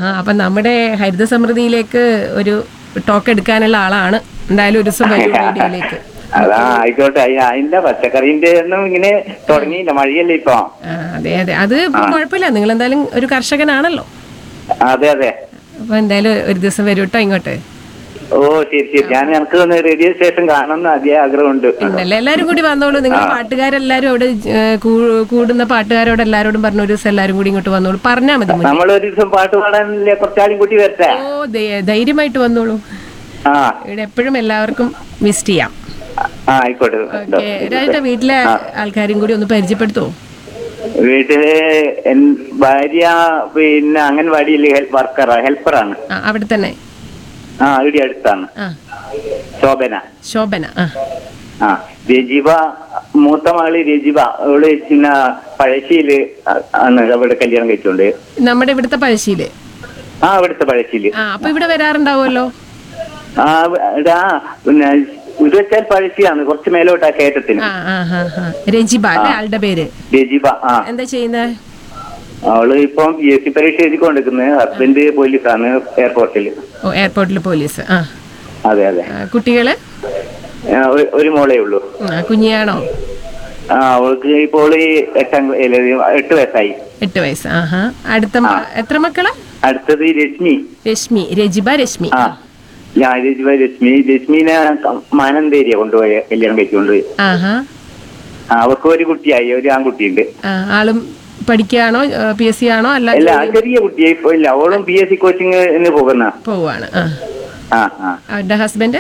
അപ്പൊ നമ്മുടെ ഹരിത സമൃദ്ധിയിലേക്ക് ഒരു ടോക്ക് എടുക്കാനുള്ള ആളാണ്. എന്തായാലും ഒരു ദിവസം വരും റേഡിയോയിലേക്ക്. അതാ ആയിക്കോട്ടെ. അതിന്റെ പച്ചക്കറിന്റെ ഒന്നും ഇങ്ങനെ തുടങ്ങിയില്ല, മഴയല്ലേ ഇപ്പൊ. അതെ അതെ, അത് കുഴപ്പമില്ല. നിങ്ങൾ എന്തായാലും ഒരു കർഷകനാണല്ലോ. അതെ അതെ. അപ്പൊ എന്തായാലും ഒരു ദിവസം വരും കേട്ടോ ഇങ്ങോട്ട്. ഓ ശരി ശരി. ഞാൻ എനിക്ക് റേഡിയോ സ്റ്റേഷൻ കാണണമെന്ന് അധികം ആഗ്രഹമുണ്ട്. ഉണ്ടല്ലേ? എല്ലാരും കൂടി വന്നോളൂ. നിങ്ങൾ പാട്ടുകാരെല്ലാരും അവിടെ കൂടുന്ന പാട്ടുകാരോട് എല്ലാരോടും പറഞ്ഞു ഒരു ദിവസം എല്ലാരും കൂടി ഇങ്ങോട്ട് വന്നോളൂ. പറഞ്ഞാൽ മതി. നമ്മൾ ഒരു ദിവസം പാട്ട് പാടാനല്ലേ കുറച്ചാളും കൂട്ടി വരട്ടെ? ഓ ധൈര്യമായിട്ട് വന്നോളൂ. ഇവിടെ എപ്പോഴും എല്ലാവർക്കും വിസിറ്റ് ചെയ്യാം. ആയിക്കോട്ടെ. രാജേട്ടാ, വീട്ടിലെ ആൾക്കാരും കൂടി ഒന്ന് പരിചയപ്പെടുത്തോ? വീട്ടില് ഭാര്യ പിന്നെ അംഗൻവാടിയിൽ ഹെൽപ്പറാണ്. അവിടെ തന്നെ? ഇവിടെ അടുത്താണ്. ശോഭന. രജിബ, മൂത്ത മകള് രജിബ, അവള് പിന്നെ പഴശ്ശിയില് ആണ് അവിടെ കല്യാണം കഴിച്ചോണ്ട്. നമ്മുടെ ഇവിടുത്തെ പഴശ്ശിയില്? ഇവിടുത്തെ പഴശ്ശിയില്. അപ്പൊ ഇവിടെ വരാറുണ്ടാവുമല്ലോ? പിന്നെ ഇത് വെച്ചാൽ പഴശ്ശിയാണ്, കുറച്ച് മേലോട്ടാ കയറ്റത്തിന്. രജിബ അല്ലേ ആളുടെ പേര്? രജിബ. എന്താ ചെയ്യുന്നത്? അവള് ഇപ്പം PSC പരീക്ഷ എഴുതിക്കൊണ്ടിരിക്കുന്നത്. ഹസ്ബൻഡ് പോലീസാണ് എയർപോർട്ടിൽ. എയർപോർട്ടിൽ പോലീസ്. അതെ അതെ. കുട്ടികള്? ഒരു മോളേ ഉള്ളൂ. കുഞ്ഞിയാണോ? അവൾക്ക് ഇപ്പോൾ 8 വയസ്സായി. 8 വയസ്സ്. അടുത്ത എത്ര മക്കളാ? അടുത്തത് രശ്മി. രജിബ രശ്മി. രജിബ രശ്മി. രശ്മിനെ മാനന്തേരിയ കൊണ്ടുപോയ കല്യാണം കഴിച്ചുകൊണ്ടുപോയി. അവർക്ക് ഒരു കുട്ടിയായി, ഒരു ആൺകുട്ടിയുണ്ട്. ആളും പഠിക്കുകയാണോ? PSC ആണോ? അല്ല, ചെറിയ കുട്ടിയായി. ഇപ്പൊ ഇല്ല, അവളും PSC കോച്ചിങ് പോവാണ്. അവരുടെ ഹസ്ബൻഡ്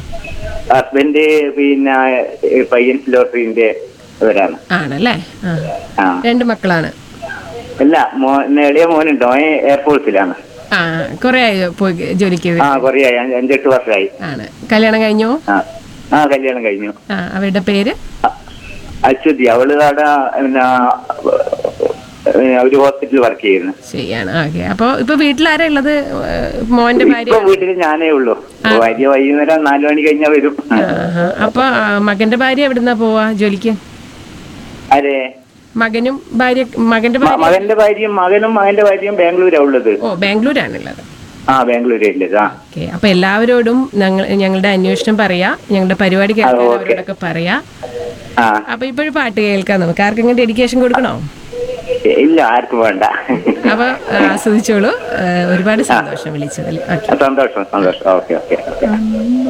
പിന്നെ പയ്യൻ ലോട്ടറിന്റെ ഇവരാണ്. ആണല്ലേ? 2 മക്കളാണ്? അല്ല, ഇളയ മോനുണ്ടോ? എയർഫോഴ്സിലാണ്. കൊറേ പോയി ജോലിക്ക്? കൊറേയായി, 5-8 വർഷമായി. ആണ്. കല്യാണം കഴിഞ്ഞോ? കല്യാണം കഴിഞ്ഞു. അവരുടെ പേര്? അശ്വതി. അവള് അവിടെ ഒരു ഹോസ്പിറ്റലിൽ വർക്ക് ചെയ്യുന്നു. ശരിയാണ്. ഓക്കെ. അപ്പൊ ഇപ്പൊ വീട്ടിലാരാ ഉള്ളത്? മോന്റെ ഭാര്യ? വീട്ടില് ഞാനേ ഉള്ളൂ. ഭാര്യ വൈകുന്നേരം 4 മണി കഴിഞ്ഞാ വരും. അപ്പൊ മകന്റെ ഭാര്യ എവിടുന്നാ പോവാ ജോലിക്ക്? അതെ, മകനും ഭാര്യ? മകന്റെ ഭാര്യയും മകനും മകന്റെ ഭാര്യയും ബാംഗ്ലൂരാ ഉള്ളത്. ബാംഗ്ലൂരാണുള്ളത്. ബാംഗ്ലൂരിലുള്ളത്. അപ്പൊ എല്ലാവരോടും ഞങ്ങളുടെ അന്വേഷണം പറയാ, ഞങ്ങളുടെ പരിപാടി കേൾക്കാനവരോടൊക്കെ പറയാ. അപ്പൊ ഇപ്പോഴും പാട്ട് കേൾക്കാം. നമുക്ക് ആർക്കെങ്കിലും ഡെഡിക്കേഷൻ കൊടുക്കണോ? ഇല്ല, ആർക്കും വേണ്ട. അപ്പൊ ആസ്വദിച്ചോളൂ. ഒരുപാട് സന്തോഷം വിളിച്ചതിൽ. സന്തോഷം. ഓക്കെ.